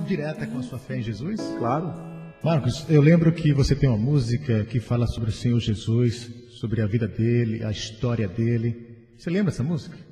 direta com a sua fé em Jesus? Claro. Marcos, eu lembro que você tem uma música que fala sobre o Senhor Jesus, sobre a vida dele, a história dele. Você lembra essa música?